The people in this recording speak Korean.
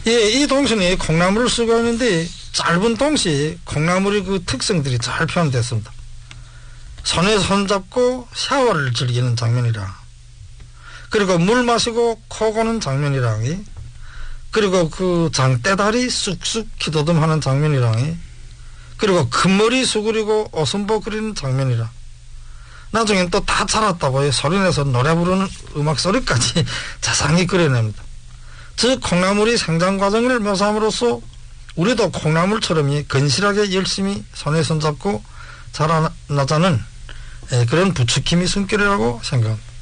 예, 이 동시에 콩나물을 쓰고 있는데 짧은 동시 콩나물의 그 특성들이 잘 표현됐습니다. 손에 손잡고 샤워를 즐기는 장면이라, 그리고 물 마시고 코 고는 장면이랑, 그리고 그 장대다리 쑥쑥 기도듬하는 장면이랑, 그리고 큰 머리 수그리고 오순보 그리는 장면이라, 나중엔 또 다 자랐다고 소리내서 노래 부르는 음악 소리까지 자상히 그려냅니다. 즉 콩나물이 생장 과정을 묘사함으로써 우리도 콩나물처럼 건실하게 열심히 손에 손잡고 자라나자는 그런 부추김이 숨결이라고 생각합니다.